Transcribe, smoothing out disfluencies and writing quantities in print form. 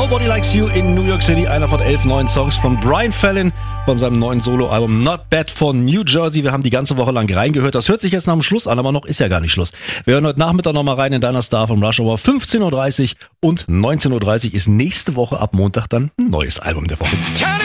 Nobody Likes You in New York City, einer von 11 neuen Songs von Brian Fallon von seinem neuen Soloalbum Not Bad von New Jersey. Wir haben die ganze Woche lang reingehört. Das hört sich jetzt nach dem Schluss an, aber noch ist ja gar nicht Schluss. Wir hören heute Nachmittag nochmal rein in Deiner Star vom Rush Hour. 15.30 Uhr und 19.30 Uhr ist nächste Woche ab Montag dann ein neues Album der Woche.